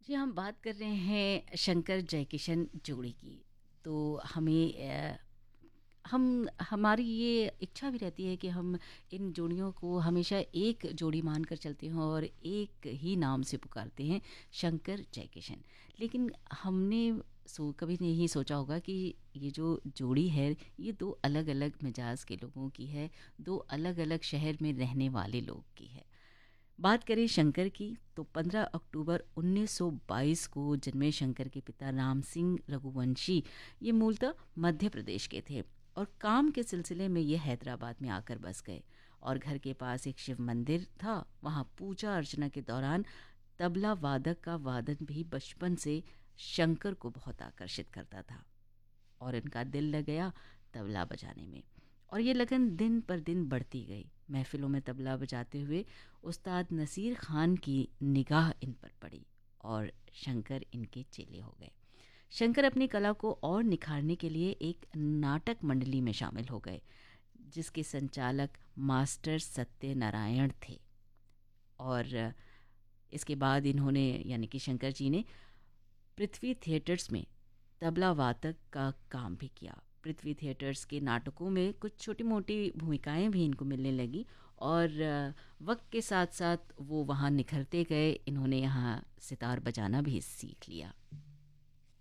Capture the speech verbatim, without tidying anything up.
जी, हम बात कर रहे हैं शंकर जयकिशन जोड़ी की। तो हमें अ, हम हमारी ये इच्छा भी रहती है कि हम इन जोड़ियों को हमेशा एक जोड़ी मानकर चलते हैं और एक ही नाम से पुकारते हैं, शंकर जयकिशन। लेकिन हमने सो कभी नहीं सोचा होगा कि ये जो जोड़ी है, ये दो अलग-अलग मिजाज के लोगों की है, दो अलग-अलग शहर में रहने वाले लोग की है। बात करें शंकर की तो पंद्रह अक्टूबर उन्नीस सौ बाईस को जन्मे शंकर के पिता राम सिंह रघुवंशी ये मूलतः मध्य प्रदेश के थे और काम के सिलसिले में ये हैदराबाद में आकर बस गए। और घर के पास एक शिव मंदिर था, वहाँ पूजा अर्चना के दौरान तबला वादक का वादन भी बचपन से शंकर को बहुत आकर्षित करता था और इनका दिल लग गया तबला बजाने में। और ये लगन दिन पर दिन बढ़ती गई। महफिलों में तबला बजाते हुए उस्ताद नसीर खान की निगाह इन पर पड़ी और शंकर इनके चेले हो गए। शंकर अपनी कला को और निखारने के लिए एक नाटक मंडली में शामिल हो गए, जिसके संचालक मास्टर सत्यनारायण थे। और इसके बाद इन्होंने यानी कि शंकर जी ने पृथ्वी थिएटर्स में तबला वादक का काम भी किया। पृथ्वी थिएटर्स के नाटकों में कुछ छोटी मोटी भूमिकाएं भी इनको मिलने लगी और अ, वक्त के साथ साथ वो वहाँ निखरते गए। इन्होंने यहाँ सितार बजाना भी सीख लिया।